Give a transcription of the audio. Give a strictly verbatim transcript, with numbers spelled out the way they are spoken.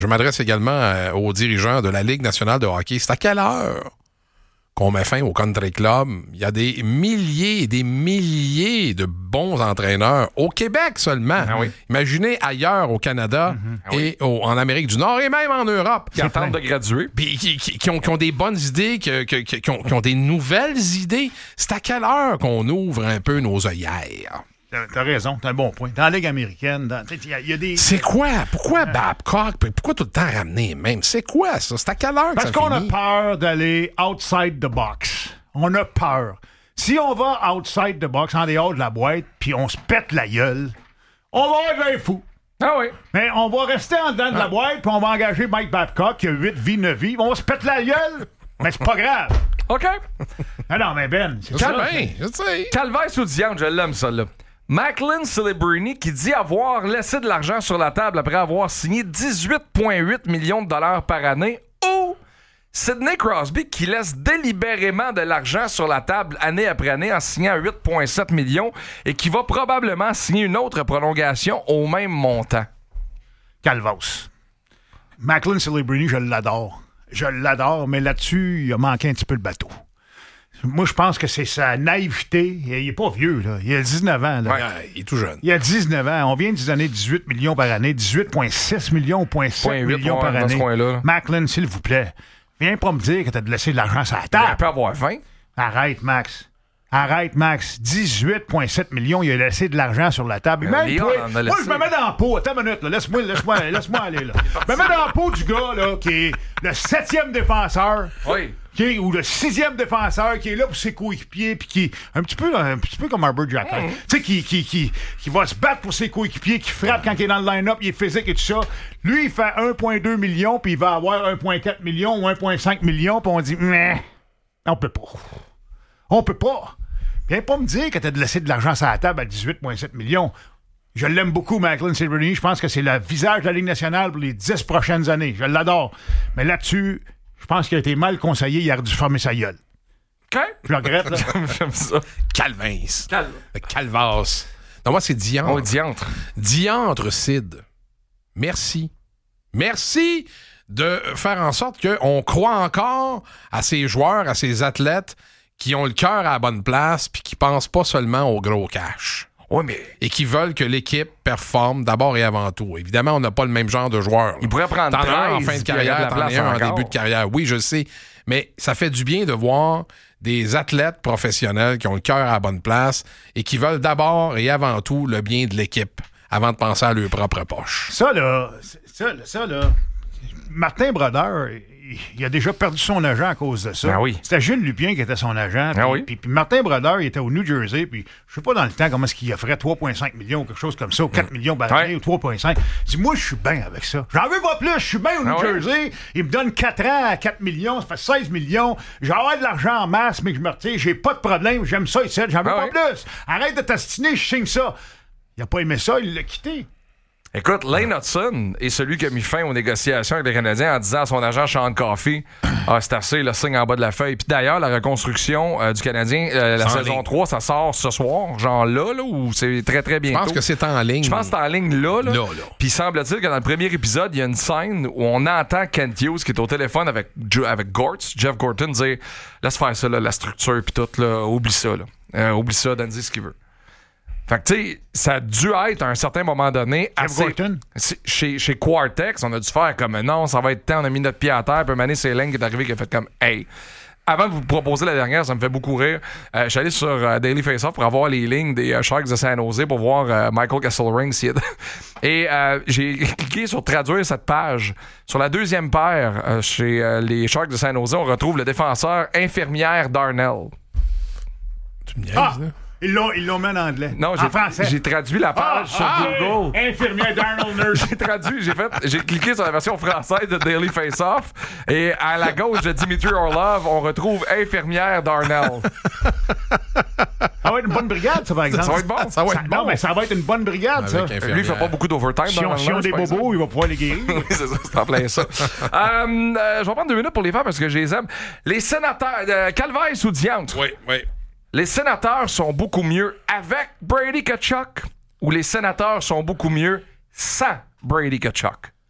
Je m'adresse également euh, aux dirigeants de la Ligue nationale de hockey. C'est à quelle heure qu'on met fin au country club? Il y a des milliers et des milliers de bons entraîneurs au Québec seulement. Ah oui. Imaginez ailleurs au Canada mm-hmm. ah oui. et au, en Amérique du Nord et même en Europe. Qui attendent de graduer. Puis qui, qui, qui, ont, qui ont des bonnes idées, qui, qui, qui, ont, qui ont des nouvelles idées. C'est à quelle heure qu'on ouvre un peu nos œillères? T'as, t'as raison, t'as un bon point. Dans la Ligue américaine, il y, y a des... C'est quoi? Pourquoi Babcock? Pourquoi tout le temps ramener même? C'est quoi ça? C'est à quelle heure Parce que ça qu'on finit? a peur d'aller outside the box. On a peur. Si on va outside the box, en dehors de la boîte, puis on se pète la gueule, on va être un fou. Ah oui. Mais on va rester en dedans de la boîte, puis on va engager Mike Babcock, qui a huit vies, neuf vies. On va se péter la gueule, mais c'est pas grave. OK. Ah non, mais Ben, c'est ça. ça. Bien, je sais. Calvaire sous diante, je l'aime, ça, là. Macklin Celebrini qui dit avoir laissé de l'argent sur la table après avoir signé dix-huit virgule huit millions de dollars par année, ou Sidney Crosby qui laisse délibérément de l'argent sur la table année après année en signant huit virgule sept millions et qui va probablement signer une autre prolongation au même montant. Calvos. Macklin Celebrini, je l'adore. Je l'adore, mais là-dessus, il a manqué un petit peu le bateau. Moi, je pense que c'est sa naïveté. Il est pas vieux, là. Il a dix-neuf ans, là. Ouais, il est tout jeune. Il a dix-neuf ans. On vient de lui donner dix-huit millions par année. dix-huit virgule six millions, zéro virgule sept millions par année. Macklin, s'il vous plaît, viens pas me dire que t'as laissé de l'argent sur la table. Il peut avoir vingt. Arrête, Max. Arrête, Max. dix-huit virgule sept millions, il a laissé de l'argent sur la table. Même Léon toi, en a moi, laissé. je me mets dans la peau. Attends une minute, là. Laisse-moi, laisse-moi, laisse-moi aller, là. Je me mets dans la peau du gars, là, qui est le septième défenseur. Oui. Qui est, ou le sixième défenseur qui est là pour ses coéquipiers, puis qui un petit peu, un petit peu comme Arbor Jackal. Mm. Tu sais, qui, qui, qui, qui va se battre pour ses coéquipiers, qui frappe quand il est dans le line-up, il est physique et tout ça. Lui, il fait un virgule deux million, puis il va avoir un virgule quatre million ou un virgule cinq million, puis on dit, mais on peut pas. On peut pas. Viens pas me dire que t'as laissé de l'argent sur la table à dix-huit virgule sept millions. Je l'aime beaucoup, Macklin Celebrini. Je pense que c'est le visage de la Ligue nationale pour les dix prochaines années. Je l'adore. Mais là-dessus, je pense qu'il a été mal conseillé. Il aurait dû fermer sa gueule. OK. Je le regrette, là. J'aime ça. Calvins. Cal... Calvas. Non, moi, c'est Diantre. Oh, diantre. Diantre, Sid. Merci. Merci de faire en sorte qu'on croit encore à ces joueurs, à ces athlètes qui ont le cœur à la bonne place puis qui pensent pas seulement au gros cash. Oui, mais... Et qui veulent que l'équipe performe d'abord et avant tout. Évidemment, on n'a pas le même genre de joueurs. Il pourrait prendre T'en as un en fin de treize, carrière, t'en as un en début de carrière. Oui, je sais. Mais ça fait du bien de voir des athlètes professionnels qui ont le cœur à la bonne place et qui veulent d'abord et avant tout le bien de l'équipe avant de penser à leur propre poche. Ça, là, ça, ça, là, Martin Brodeur, il a déjà perdu son agent à cause de ça. Ben oui. C'était Gilles Lupien qui était son agent. Puis, ben oui. puis, puis Martin Brodeur, il était au New Jersey. Puis je sais pas dans le temps comment est-ce qu'il offrait trois virgule cinq millions ou quelque chose comme ça, ou quatre millions par année, ouais. ou trois virgule cinq. Je dis, moi, je suis bien avec ça. J'en veux pas plus. Je suis bien au New ah Jersey. Ouais. Il me donne quatre ans à quatre millions. Ça fait seize millions. J'ai avoir de l'argent en masse, mais que je me retire. J'ai pas de problème. J'aime ça ici. J'en veux ah pas ouais. plus. Arrête de t'astiner. Je signe ça. Il a pas aimé ça. Il l'a quitté. Écoute, Lane Hudson est celui qui a mis fin aux négociations avec les Canadiens en disant à son agent Sean Coffey, ah, c'est assez, le signe en bas de la feuille. Puis d'ailleurs, la reconstruction euh, du Canadien, euh, la C'est saison ligne. trois, ça sort ce soir, genre là, là, ou c'est très, très bientôt. Je pense que c'est en ligne. Je pense que c'est en ligne là, là. Là, là. Puis semble-t-il que dans le premier épisode, il y a une scène où on entend Kent Hughes qui est au téléphone avec, avec Gortz, Jeff Gorton, dire laisse faire ça, là, la structure, puis tout, là, oublie ça, là. Euh, oublie ça, donne-y ce qu'il veut. Fait que, tu sais, ça a dû être à un certain moment donné assez, chez, chez Quartex, on a dû faire comme non, ça va être temps, on a mis notre pied à terre, puis Mané c'est Lane qui est arrivé qui a fait comme hey. Avant de vous proposer la dernière, ça me fait beaucoup rire. Euh, je suis allé sur euh, Daily Face-Off pour avoir les lignes des euh, Sharks de San Jose pour voir euh, Michael Kesselring s'il est... Et euh, j'ai cliqué sur traduire cette page. Sur la deuxième paire, euh, chez euh, les Sharks de San Jose, on retrouve le défenseur infirmière Darnell. Tu me niaises, Ah! là? Ils l'ont, ils l'ont mis en anglais. Non, en j'ai, français. j'ai traduit la page ah, sur ah, Google. Hey, infirmière Darnell Nurse. J'ai traduit, j'ai fait, j'ai cliqué sur la version française de Daily Face-Off et à la gauche de Dimitri Orlov, on retrouve infirmière Darnell. Ça va être une bonne brigade, ça, par exemple. Ça va être bon. Ça va être Ça- bon. Non, mais ça va être une bonne brigade, ça. Avec infirmière. Lui, il fait pas beaucoup d'overtime. Si on, dans si on le des lunch, par bobos, il va pouvoir les guérir. oui, c'est ça, c'est en plein ça. euh, euh, je vais prendre deux minutes pour les faire parce que je les aime. Les sénateurs, euh, Calvaire sous Diantre. Oui, oui. Les sénateurs sont beaucoup mieux avec Brady Tkachuk ou les sénateurs sont beaucoup mieux sans Brady Tkachuk?